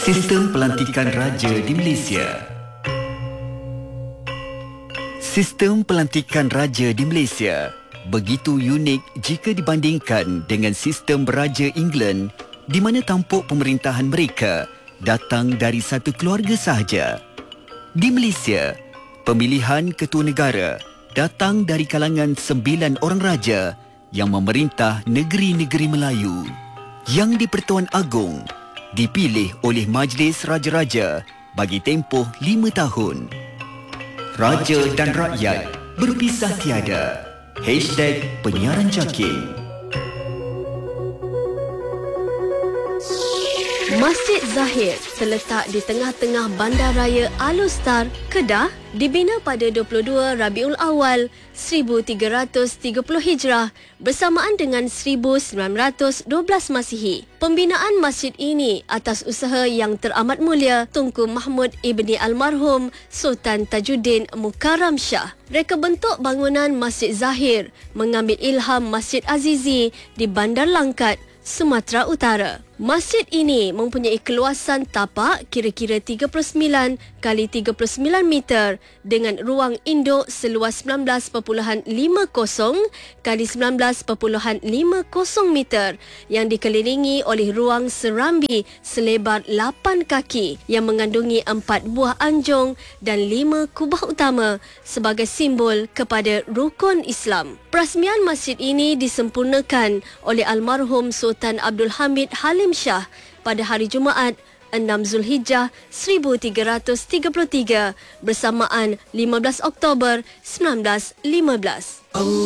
Sistem pelantikan raja di Malaysia. Sistem pelantikan raja di Malaysia begitu unik jika dibandingkan dengan sistem Raja England di mana tampuk pemerintahan mereka datang dari satu keluarga sahaja. Di Malaysia, pemilihan ketua negara datang dari kalangan 9 orang raja yang memerintah negeri-negeri Melayu. Yang di-Pertuan Agong dipilih oleh Majlis Raja-Raja bagi tempoh 5 tahun. Raja dan rakyat berpisah tiada. #penyiaran Jakin. Masjid Zahir terletak di tengah-tengah Bandaraya Alustar, Kedah, dibina pada 22 Rabiul Awal 1330 Hijrah bersamaan dengan 1912 Masihi. Pembinaan masjid ini atas usaha yang teramat mulia Tunku Mahmud ibni almarhum Sultan Tajuddin Mukarram Shah. Reka bentuk bangunan Masjid Zahir mengambil ilham Masjid Azizi di Bandar Langkat, Sumatera Utara. Masjid ini mempunyai keluasan tapak kira-kira 39 kali 39 meter dengan ruang induk seluas 19.50 kali 19.50 meter yang dikelilingi oleh ruang serambi selebar 8 kaki yang mengandungi 4 buah anjung dan 5 kubah utama sebagai simbol kepada rukun Islam. Perasmian masjid ini disempurnakan oleh almarhum Sultan Abdul Hamid Halim Shah pada hari Jumaat 6 Zulhijjah 1333 bersamaan 15 Oktober 1915.